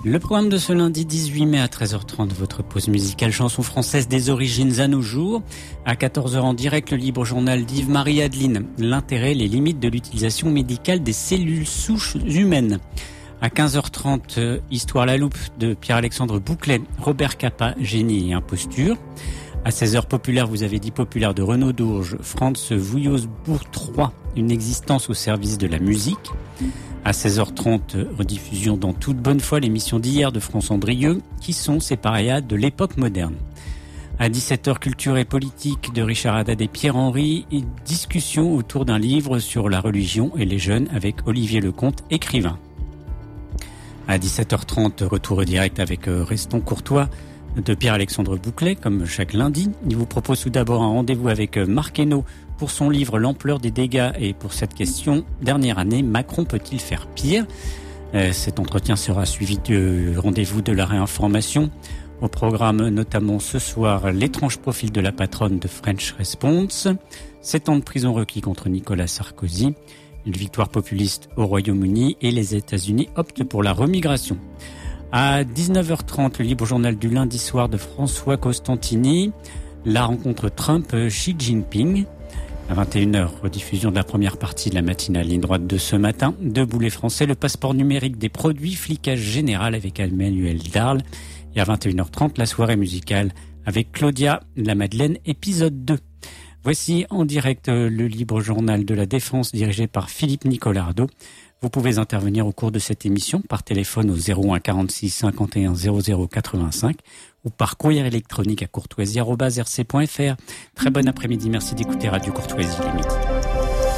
Le programme de ce lundi 18 mai à 13h30, votre pause musicale chanson française des origines à nos jours. À 14h en direct, le libre journal d'Yves-Marie Adeline. L'intérêt, les limites de l'utilisation médicale des cellules souches humaines. À 15h30, Histoire la loupe de Pierre-Alexandre Bouclet, Robert Capa, Génie et imposture. À 16h populaire, vous avez dit populaire de Renaud Dourges, Franz Vouilloz-Bourg 3, une existence au service de la musique. À 16h30, rediffusion dans toute bonne foi l'émission d'hier de France Andrieux, qui sont ces paréades de l'époque moderne. À 17h, culture et politique de Richard Haddad et Pierre-Henry, et discussion autour d'un livre sur la religion et les jeunes avec Olivier Lecomte, écrivain. À 17h30, retour direct avec Restons Courtois de Pierre-Alexandre Bouclet, comme chaque lundi. Il vous propose tout d'abord un rendez-vous avec Marc Hainaut pour son livre L'ampleur des dégâts et pour cette question, dernière année, Macron peut-il faire pire ? Cet entretien sera suivi du rendez-vous de la réinformation. Au programme notamment ce soir, l'étrange profil de la patronne de French Response, 7 ans de prison requis contre Nicolas Sarkozy, une victoire populiste au Royaume-Uni et les États-Unis optent pour la remigration. À 19h30, le libre journal du lundi soir de François Costantini, la rencontre Trump-Xi Jinping. À 21h, rediffusion de la première partie de la matinale ligne droite de ce matin. Debout les Français, le passeport numérique des produits, flicage général avec Emmanuel Darl. Et à 21h30, la soirée musicale avec Claudia La Madeleine, épisode 2. Voici en direct le libre journal de la Défense dirigé par Philippe Nicolardo. Vous pouvez intervenir au cours de cette émission par téléphone au 01 46 51 00 85 ou par courrier électronique à courtoisie@rc.fr. Très bon après-midi, merci d'écouter Radio Courtoisie les midis.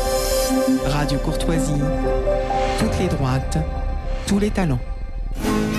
Radio Courtoisie, toutes les droites, tous les talents.